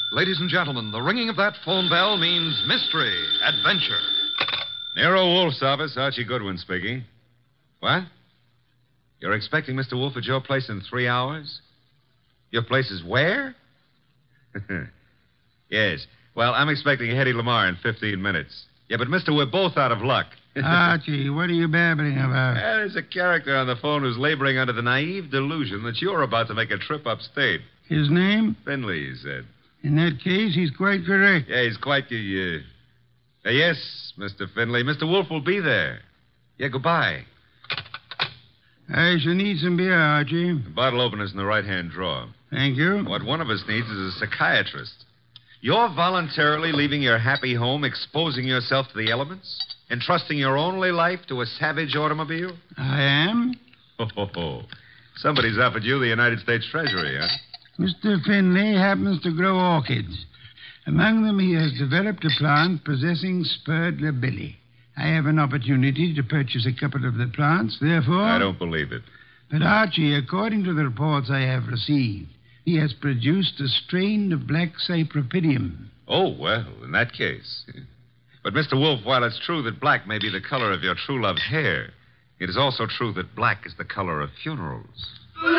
Ladies and gentlemen, the ringing of that phone bell means mystery, adventure. Nero Wolf's office, Archie Goodwin speaking. What? You're expecting Mr. Wolf at your place in 3 hours? Your place is where? Yes. Well, I'm expecting Hedy Lamar in 15 minutes. Yeah, but mister, we're both out of luck. Archie, what are you babbling about? There's a character on the phone who's laboring under the naive delusion that you're about to make a trip upstate. His name? Finley, he said. In that case, he's quite correct. Yeah, he's quite the, yes, Mr. Finley. Mr. Wolf will be there. Yeah, goodbye. I shall need some beer, Archie. The bottle opener's in the right-hand drawer. Thank you. What one of us needs is a psychiatrist. You're voluntarily leaving your happy home, exposing yourself to the elements, entrusting your only life to a savage automobile? I am? Oh. Somebody's offered you the United States Treasury, huh? Mr. Finley happens to grow orchids. Among them, he has developed a plant possessing spurred labilli. I have an opportunity to purchase a couple of the plants, therefore... I don't believe it. But, Archie, according to the reports I have received, he has produced a strain of black cypripedium. Oh, well, in that case. But, Mr. Wolf, while it's true that black may be the color of your true love's hair, it is also true that black is the color of funerals.